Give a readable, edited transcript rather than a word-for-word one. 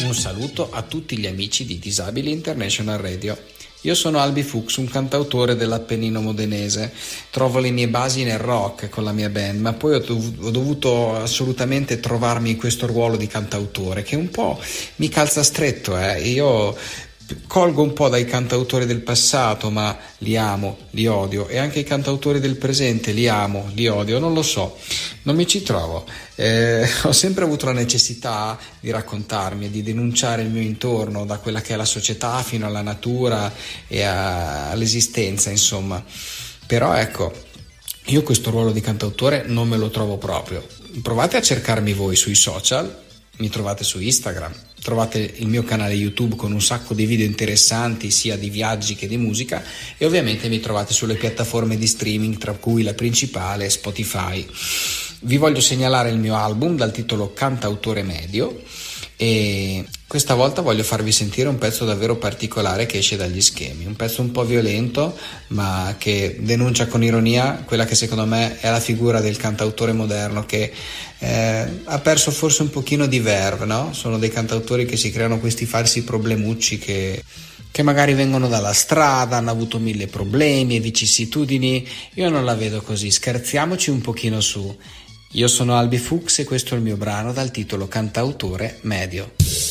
Un saluto a tutti gli amici di Disabili International Radio. Io sono Albi Fuchs, un cantautore dell'Appennino modenese. Trovo le mie basi nel rock con la mia band, ma poi ho dovuto assolutamente trovarmi in questo ruolo di cantautore che un po' mi calza stretto. Io colgo un po' dai cantautori del passato, ma li amo, li odio, e anche i cantautori del presente li amo, li odio, non lo so, non mi ci trovo. Ho sempre avuto la necessità di raccontarmi e di denunciare il mio intorno, da quella che è la società fino alla natura e all'esistenza, insomma. Però ecco, io questo ruolo di cantautore non me lo trovo proprio. Provate a cercarmi voi sui social. Mi trovate su Instagram, trovate il mio canale YouTube con un sacco di video interessanti sia di viaggi che di musica, e ovviamente mi trovate sulle piattaforme di streaming, tra cui la principale Spotify. Vi voglio segnalare il mio album dal titolo Cantautore Medio, e questa volta voglio farvi sentire un pezzo davvero particolare che esce dagli schemi, un pezzo un po' violento ma che denuncia con ironia quella che secondo me è la figura del cantautore moderno, che ha perso forse un pochino di verve, no? Sono dei cantautori che si creano questi falsi problemucci che magari vengono dalla strada, hanno avuto 1000 problemi e vicissitudini. Io non la vedo così, scherziamoci un pochino su. Io sono Albi Fuchs e questo è il mio brano dal titolo Cantautore Medio.